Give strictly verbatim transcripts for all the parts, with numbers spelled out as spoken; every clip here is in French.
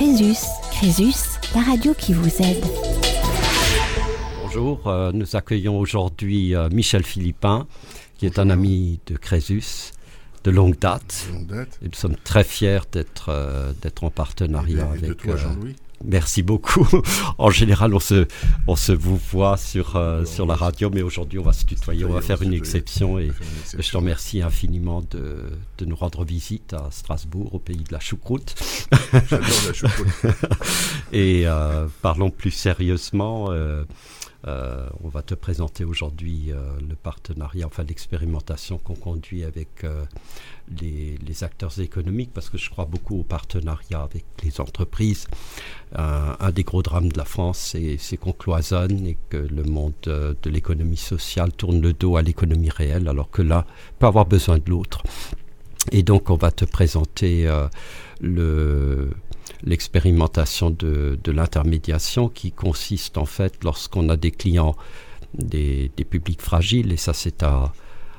Crésus, Crésus, la radio qui vous aide. Bonjour, euh, nous accueillons aujourd'hui euh, Michel Philippin, qui est un ami de Crésus de longue date. De longue date. Et nous sommes très fiers d'être, euh, d'être en partenariat et de, avec... de toi, Jean-Louis. Euh, merci beaucoup. En général, on se, on se vous voit sur, euh, sur la radio, mais aujourd'hui, on va se tutoyer, on va faire une exception. Et je te remercie infiniment de, de nous rendre visite à Strasbourg, au pays de la choucroute. J'adore la choucroute. Et euh, parlons plus sérieusement... Euh, Euh, on va te présenter aujourd'hui euh, le partenariat, enfin l'expérimentation qu'on conduit avec euh, les, les acteurs économiques, parce que je crois beaucoup au partenariat avec les entreprises. Euh, un des gros drames de la France, c'est, c'est qu'on cloisonne et que le monde euh, de l'économie sociale tourne le dos à l'économie réelle, alors que l'un peut avoir besoin de l'autre. Et donc on va te présenter euh, le... l'expérimentation de, de l'intermédiation qui consiste en fait lorsqu'on a des clients, des, des publics fragiles, et ça c'est à,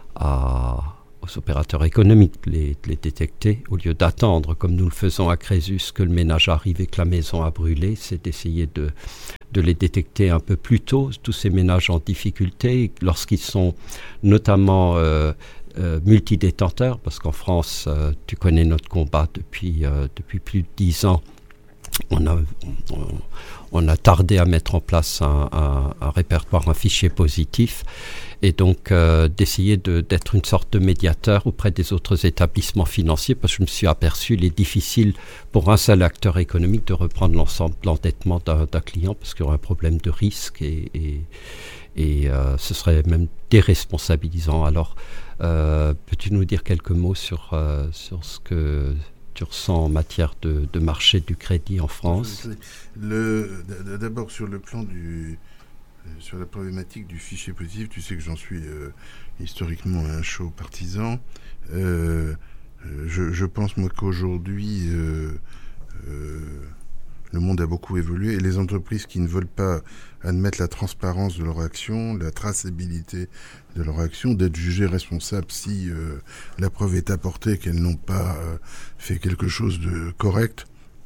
à, aux opérateurs économiques de les, de les détecter, au lieu d'attendre comme nous le faisons à Crésus que le ménage arrive et que la maison a brûlé, c'est d'essayer de, de les détecter un peu plus tôt, tous ces ménages en difficulté, lorsqu'ils sont notamment euh, Euh, multidétenteurs, parce qu'en France, euh, tu connais notre combat depuis, euh, depuis plus de dix ans. On a, on, on a tardé à mettre en place un, un, un répertoire, un fichier positif, et donc euh, d'essayer de, d'être une sorte de médiateur auprès des autres établissements financiers, parce que je me suis aperçu qu'il est difficile pour un seul acteur économique de reprendre l'ensemble de l'endettement d'un, d'un client, parce qu'il y aura un problème de risque, et, et, et euh, ce serait même déresponsabilisant. Alors, Euh, peux-tu nous dire quelques mots sur, euh, sur ce que tu ressens en matière de, de marché du crédit en France ? le, D'abord, sur le plan du... sur la problématique du fichier positif, tu sais que j'en suis euh, historiquement un chaud partisan. Euh, je, je pense, moi, qu'aujourd'hui... Euh, euh, le monde a beaucoup évolué et les entreprises qui ne veulent pas admettre la transparence de leur action, la traçabilité de leur action, d'être jugées responsables si euh, la preuve est apportée qu'elles n'ont pas euh, fait quelque chose de correct,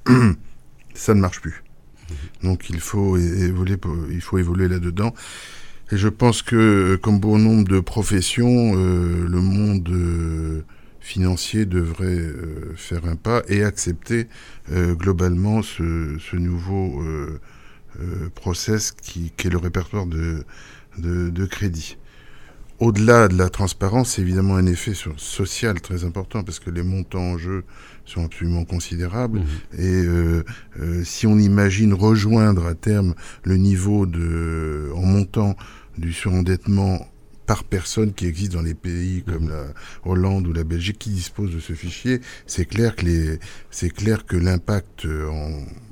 ça ne marche plus. Donc il faut évoluer, il faut évoluer là-dedans. Et je pense que, comme bon nombre de professions, euh, le monde... Euh, financier devrait euh, faire un pas et accepter euh, globalement ce, ce nouveau euh, euh, process qui, qui est le répertoire de, de, de crédit. Au-delà de la transparence, c'est évidemment un effet sur, social très important parce que les montants en jeu sont absolument considérables. Mmh. Et euh, euh, si on imagine rejoindre à terme le niveau de, en montant du surendettement par personne qui existe dans les pays comme la Hollande ou la Belgique qui disposent de ce fichier, c'est clair que les, c'est clair que l'impact en,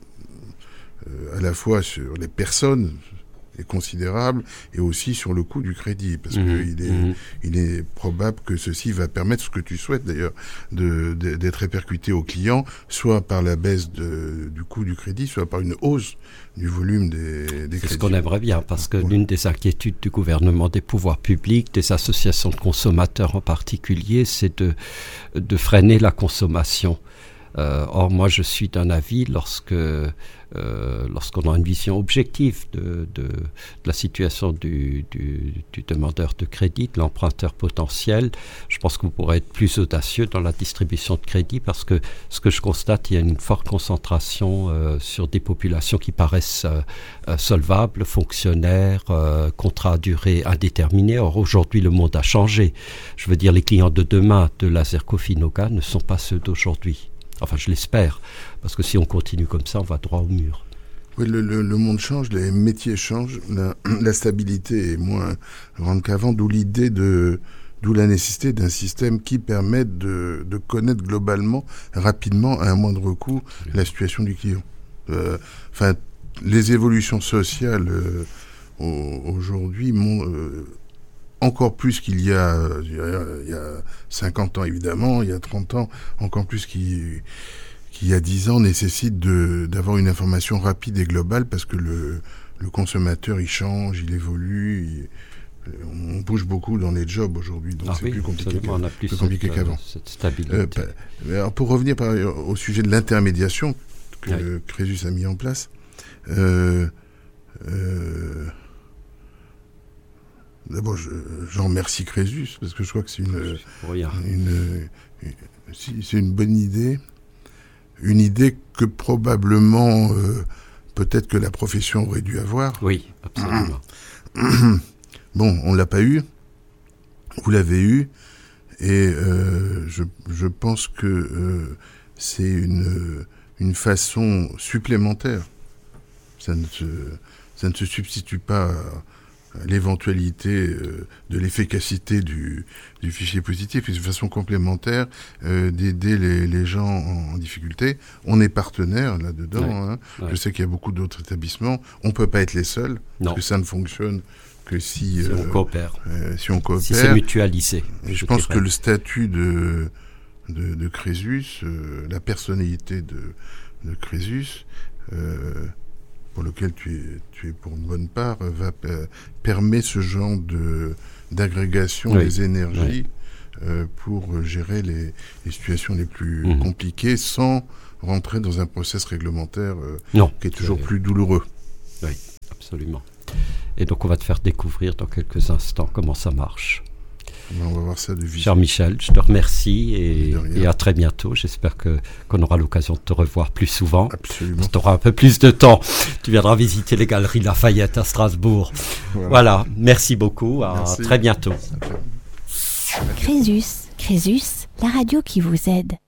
euh, à la fois sur les personnes est considérable et aussi sur le coût du crédit parce mmh, qu'il est, mmh. il est probable que ceci va permettre ce que tu souhaites d'ailleurs de, de, d'être répercuté aux clients, soit par la baisse de, du coût du crédit, soit par une hausse du volume des, des C'est crédits. ce qu'on aimerait bien, parce que ouais. l'une des inquiétudes du gouvernement, des pouvoirs publics, des associations de consommateurs en particulier, c'est de, de freiner la consommation. Euh, or, moi, je suis d'un avis, lorsque, euh, lorsqu'on a une vision objective de, de, de la situation du, du, du demandeur de crédit, de l'emprunteur potentiel, je pense que vous pourrez être plus audacieux dans la distribution de crédit parce que ce que je constate, il y a une forte concentration euh, sur des populations qui paraissent euh, euh, solvables, fonctionnaires, euh, contrats à durée indéterminée. Or, aujourd'hui, le monde a changé. Je veux dire, les clients de demain de Lazerco-Financial ne sont pas ceux d'aujourd'hui. Enfin, je l'espère, parce que si on continue comme ça, on va droit au mur. Oui, le, le, le monde change, les métiers changent, la, la stabilité est moins grande qu'avant, d'où l'idée de, d'où la nécessité d'un système qui permette de, de connaître globalement, rapidement, à un moindre coût, oui. la situation du client. Euh, enfin, les évolutions sociales euh, aujourd'hui m'ont... Euh, encore plus qu'il y a, il y a, il y a cinquante ans, évidemment, il y a trente ans, encore plus qu'il, qu'il y a dix ans, nécessite de, d'avoir une information rapide et globale parce que le, le consommateur, il change, il évolue, il, on bouge beaucoup dans les jobs aujourd'hui, donc ah c'est oui, plus compliqué, on a plus plus compliqué cette, qu'avant. Cette stabilité. Euh, alors pour revenir par, au sujet de l'intermédiation, que oui. Crésus a mis en place. Euh, euh, D'abord, je, je remercie Crésus, parce que je crois que c'est une, Rien. une, une, c'est une bonne idée. Une idée que probablement, euh, peut-être que la profession aurait dû avoir. Oui, absolument. Bon, on ne l'a pas eu. Vous l'avez eu. Et euh, je, je pense que euh, c'est une, une façon supplémentaire. Ça ne se, ça ne se substitue pas à, à l'éventualité euh, de l'efficacité du, du fichier positif. C'est une façon complémentaire euh, d'aider les, les gens en, en difficulté. On est partenaire là-dedans. Ouais, hein. ouais. Je sais qu'il y a beaucoup d'autres établissements. On ne peut pas être les seuls, Non. parce que ça ne fonctionne que si, Si euh, on coopère. euh, si on coopère. Si c'est mutualisé. Et je, je pense dirais. que le statut de, de, de Crésus, euh, la personnalité de, de Crésus, euh, pour lequel tu es, tu es pour une bonne part, va, euh, permet ce genre de, d'agrégation oui. des énergies oui. euh, pour gérer les, les situations les plus mmh. compliquées sans rentrer dans un process réglementaire euh, non, qui est toujours c'est... plus douloureux. Oui, absolument. Et donc on va te faire découvrir dans quelques instants comment ça marche. On va voir ça de visu. Cher Michel, je te remercie et, De et à très bientôt. J'espère que, qu'on aura l'occasion de te revoir plus souvent. Absolument. Tu auras un peu plus de temps. Tu viendras visiter les galeries Lafayette à Strasbourg. Voilà, voilà. Merci beaucoup. À Merci. très bientôt. Crésus, Crésus, la radio qui vous aide.